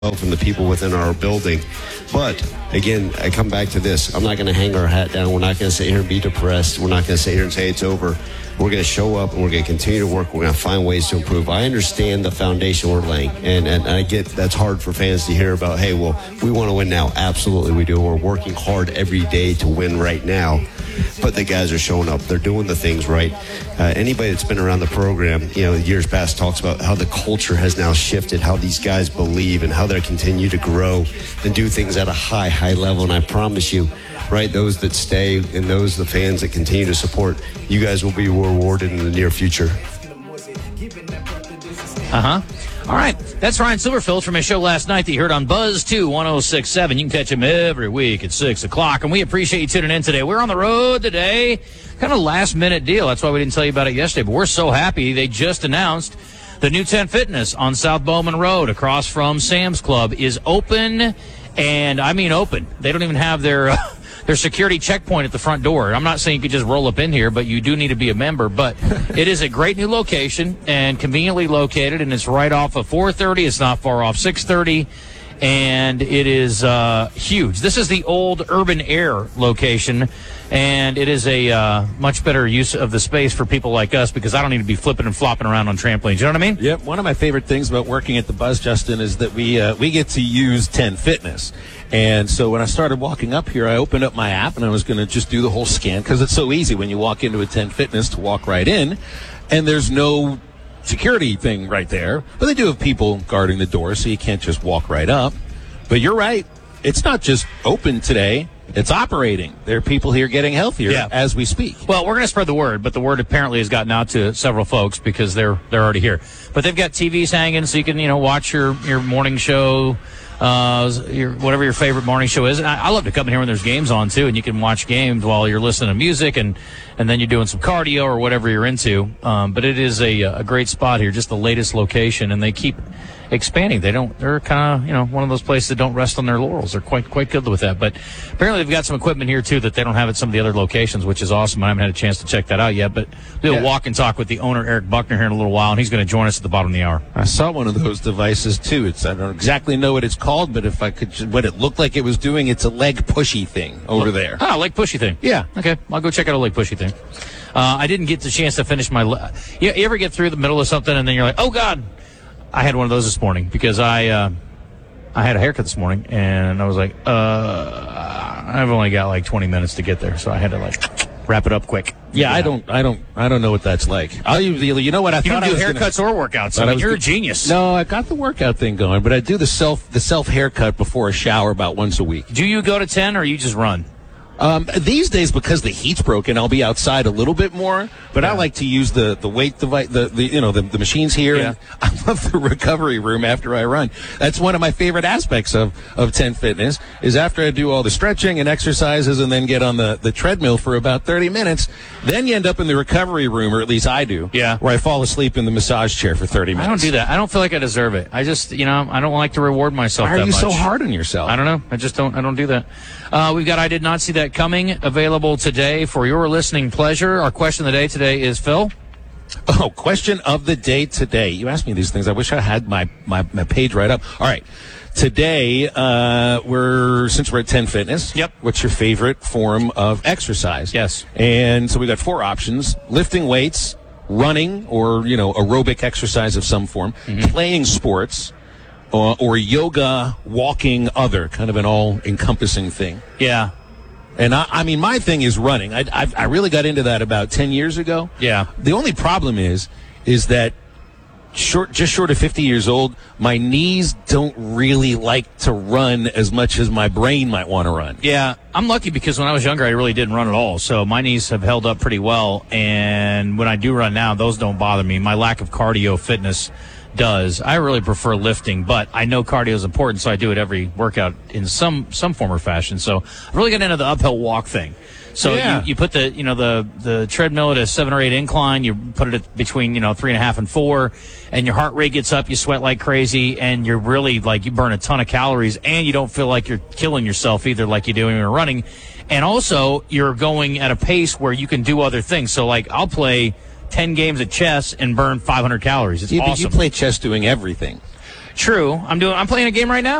from the people within our building. But again, I come back to this. I'm not going to hang our hat down. We're not going to sit here and be depressed. We're not going to sit here and say it's over. We're going to show up and we're going to continue to work. We're going to find ways to improve. I understand the foundation we're laying, and I get that's hard for fans to hear about. Hey, well, we want to win now. Absolutely, we do. We're working hard every day to win right now. But the guys are showing up. They're doing the things right. Anybody that's been around the program, years past talks about how the culture has now shifted, how these guys believe and how they continue to grow and do things at a high level. And I promise you, right, those that stay and those, the fans that continue to support, you guys will be rewarded in the near future. All right, that's Ryan Silverfield from his show last night that you heard on Buzz 2 1067. You can catch him every week at 6 o'clock, and we appreciate you tuning in today. We're on the road today, kind of last-minute deal. That's why we didn't tell you about it yesterday, but we're so happy they just announced the new 10 Fitness on South Bowman Road across from Sam's Club is open, and I mean open. They don't even have their security checkpoint at the front door. I'm not saying you could just roll up in here, but you do need to be a member. But it is a great new location and conveniently located, and it's right off of 430. It's not far off 630, and it is huge. This is the old Urban Air location, and it is a much better use of the space for people like us because I don't need to be flipping and flopping around on trampolines. You know what I mean? Yep. One of my favorite things about working at the Buzz, Justin, is that we get to use 10 Fitness. And so when I started walking up here, I opened up my app, and I was going to just do the whole scan because it's so easy when you walk into a 10 Fitness to walk right in, and there's no security thing right there. But they do have people guarding the door, so you can't just walk right up. But you're right. It's not just open today. It's operating. There are people here getting healthier as we speak. Well, we're going to spread the word, but the word apparently has gotten out to several folks because they're already here. But they've got TVs hanging so you can, watch your morning show, whatever your favorite morning show is. And I love to come in here when there's games on, too, and you can watch games while you're listening to music and then you're doing some cardio or whatever you're into. But it is a great spot here, just the latest location, and they keep expanding. They're kind of, one of those places that don't rest on their laurels. They're quite good with that. But apparently they've got some equipment here, too, that they don't have at some of the other locations, which is awesome. I haven't had a chance to check that out yet. But we'll do a walk and talk with the owner, Eric Buckner, here in a little while, and he's going to join us at the bottom of the hour. I saw one of those devices, too. I don't exactly know what it's called, but if I could, what it looked like it was doing, it's a leg pushy thing over there. Oh, leg pushy thing. Yeah. Okay, I'll go check out a leg pushy thing. I didn't get the chance to finish my you ever get through the middle of something and then you're like, oh, God. I had one of those this morning because I had a haircut this morning, and I was like, I've only got like 20 minutes to get there, so I had to wrap it up quick. Yeah, I don't know what that's like. You know what? You don't do haircuts or workouts. I mean, you're a genius. No, I got the workout thing going, but I do the self haircut before a shower about once a week. Do you go to 10 or you just run? These days, because the heat's broken, I'll be outside a little bit more. But I like to use the weight device, the machines here. Yeah. And I love the recovery room after I run. That's one of my favorite aspects of 10 Fitness is after I do all the stretching and exercises and then get on the treadmill for about 30 minutes. Then you end up in the recovery room, or at least I do. Yeah. Where I fall asleep in the massage chair for 30 minutes. I don't do that. I don't feel like I deserve it. I just, I don't like to reward myself that much. Why are you so hard on yourself? I don't know. I don't do that. We've got I Did Not See That Coming available today for your listening pleasure. Our question of the day today is, Phil? Oh, question of the day today. You asked me these things. I wish I had my page right up. All right. Today, since we're at 10 Fitness. Yep. What's your favorite form of exercise? Yes. And so we got 4 options: lifting weights, running, or aerobic exercise of some form, playing sports, or yoga, walking, other, kind of an all-encompassing thing. Yeah. And I mean, my thing is running. I really got into that about 10 years ago. Yeah. The only problem is that just short of 50 years old, my knees don't really like to run as much as my brain might want to run. Yeah, I'm lucky because when I was younger, I really didn't run at all. So my knees have held up pretty well. And when I do run now, those don't bother me. My lack of cardio fitness does. I really prefer lifting, but I know cardio is important, so I do it every workout in some form or fashion. So I've really got into the uphill walk thing. So you put the treadmill at a 7 or 8 incline, you put it at between 3.5 and 4, and your heart rate gets up, you sweat like crazy, and you're really you burn a ton of calories, and you don't feel like you're killing yourself either like you do when you're running. And also you're going at a pace where you can do other things. So I'll play 10 games of chess and burn 500 calories. It's awesome. But you play chess doing everything. True. I'm playing a game right now.